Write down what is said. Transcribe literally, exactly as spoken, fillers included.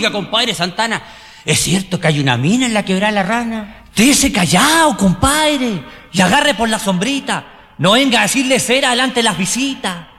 Oiga, compadre Santana, ¿es cierto que hay una mina en la Quebrada La Rana? Tese callado, compadre, y agarre por la sombrita. No venga a decirle cera delante de las visitas.